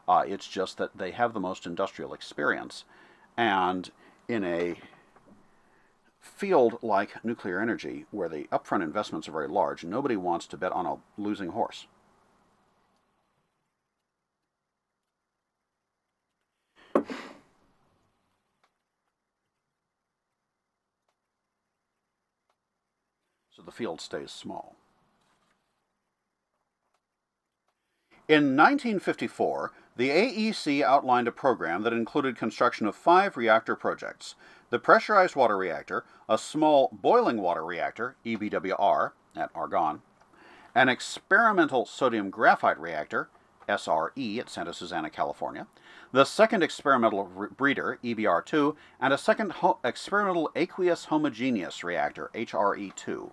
It's just that they have the most industrial experience. And in a field like nuclear energy, where the upfront investments are very large, nobody wants to bet on a losing horse. So the field stays small. In 1954, the AEC outlined a program that included construction of 5 reactor projects: the pressurized water reactor, a small boiling water reactor, EBWR, at Argonne, an experimental sodium graphite reactor, SRE, at Santa Susana, California, the second experimental breeder, EBR2, and a second experimental aqueous homogeneous reactor, HRE2.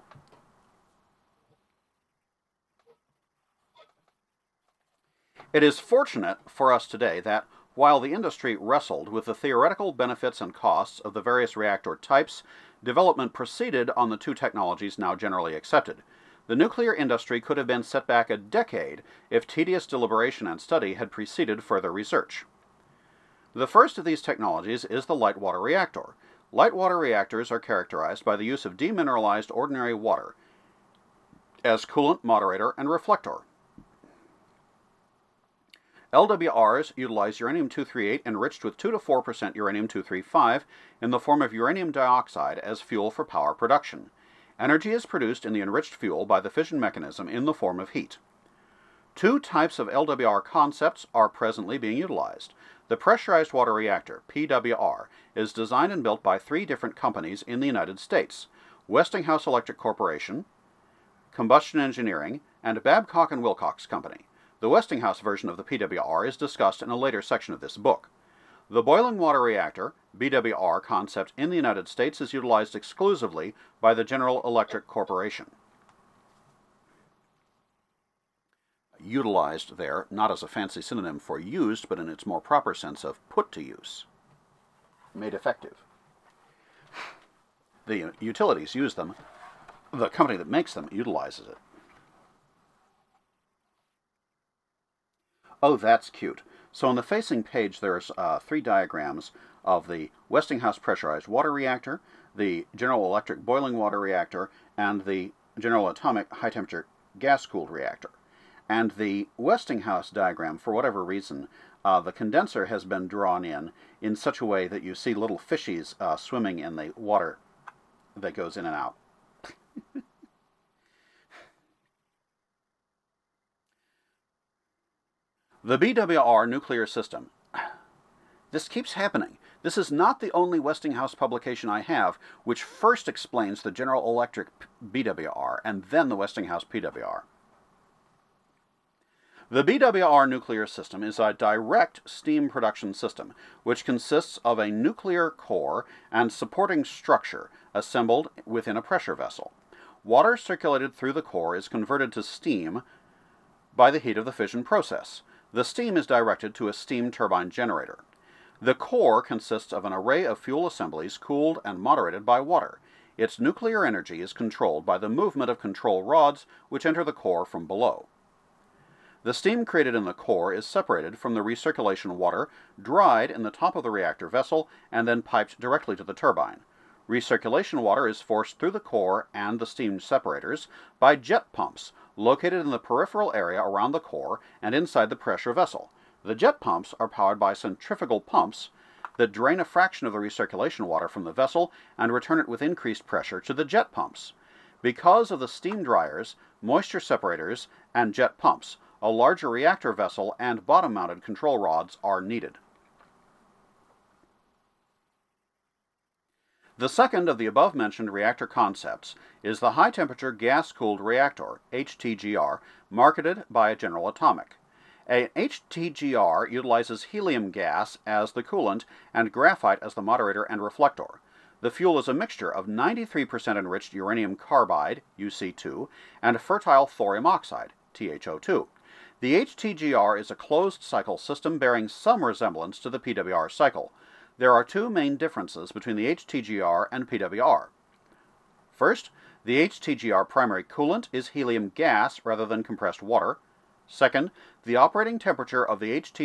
It is fortunate for us today that, while the industry wrestled with the theoretical benefits and costs of the various reactor types, development proceeded on the 2 technologies now generally accepted. The nuclear industry could have been set back a decade if tedious deliberation and study had preceded further research. The first of these technologies is the light water reactor. Light water reactors are characterized by the use of demineralized ordinary water as coolant, moderator, and reflector. LWRs utilize uranium-238 enriched with 2 to 4% uranium-235 in the form of uranium dioxide as fuel for power production. Energy is produced in the enriched fuel by the fission mechanism in the form of heat. 2 types of LWR concepts are presently being utilized. The pressurized water reactor, PWR, is designed and built by 3 different companies in the United States: Westinghouse Electric Corporation, Combustion Engineering, and Babcock & Wilcox Company. The Westinghouse version of the PWR is discussed in a later section of this book. The boiling water reactor, BWR, concept in the United States is utilized exclusively by the General Electric Corporation. Utilized there, not as a fancy synonym for used, but in its more proper sense of put to use. Made effective. The utilities use them. The company that makes them utilizes it. Oh, that's cute. So on the facing page, there's 3 diagrams of the Westinghouse pressurized water reactor, the General Electric boiling water reactor, and the General Atomic high-temperature gas-cooled reactor. And the Westinghouse diagram, for whatever reason, the condenser has been drawn in such a way that you see little fishies swimming in the water that goes in and out. The BWR nuclear system. This keeps happening. This is not the only Westinghouse publication I have which first explains the General Electric BWR and then the Westinghouse PWR. The BWR nuclear system is a direct steam production system, which consists of a nuclear core and supporting structure assembled within a pressure vessel. Water circulated through the core is converted to steam by the heat of the fission process. The steam is directed to a steam turbine generator. The core consists of an array of fuel assemblies cooled and moderated by water. Its nuclear energy is controlled by the movement of control rods which enter the core from below. The steam created in the core is separated from the recirculation water, dried in the top of the reactor vessel, and then piped directly to the turbine. Recirculation water is forced through the core and the steam separators by jet pumps, located in the peripheral area around the core and inside the pressure vessel. The jet pumps are powered by centrifugal pumps that drain a fraction of the recirculation water from the vessel and return it with increased pressure to the jet pumps. Because of the steam dryers, moisture separators, and jet pumps, a larger reactor vessel and bottom-mounted control rods are needed. The second of the above-mentioned reactor concepts is the high-temperature gas-cooled reactor, HTGR, marketed by General Atomic. An HTGR utilizes helium gas as the coolant and graphite as the moderator and reflector. The fuel is a mixture of 93% enriched uranium carbide, UC2, and fertile thorium oxide, THO2. The HTGR is a closed-cycle system bearing some resemblance to the PWR cycle. There are 2 main differences between the HTGR and PWR. First, the HTGR primary coolant is helium gas rather than compressed water. Second, the operating temperature of the HTGR